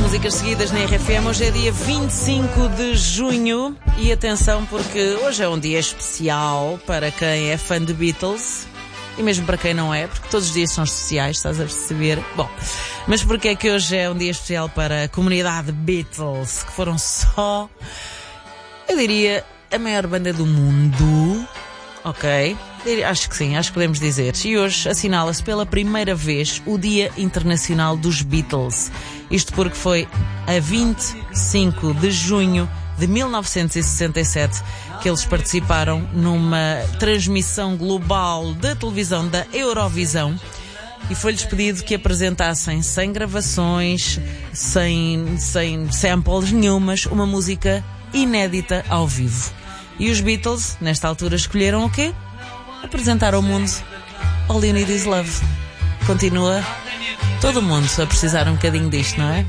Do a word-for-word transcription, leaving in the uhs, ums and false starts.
músicas seguidas na R F M. Hoje é dia vinte e cinco de junho e atenção porque hoje é um dia especial para quem é fã de Beatles e mesmo para quem não é, porque todos os dias são especiais, estás a perceber? Bom, mas porque é que hoje é um dia especial para a comunidade Beatles, que foram só, eu diria, a maior banda do mundo, ok? Acho que sim, acho que podemos dizer. E hoje assinala-se pela primeira vez o Dia Internacional dos Beatles. Isto porque foi a vinte e cinco de junho de mil novecentos e sessenta e sete que eles participaram numa transmissão global da televisão da Eurovisão e foi-lhes pedido que apresentassem sem gravações, sem, sem samples nenhumas, uma música inédita ao vivo. E os Beatles, nesta altura, escolheram o quê? Apresentar ao mundo All You Need Is Love. Continua todo mundo a precisar um bocadinho disto, não é?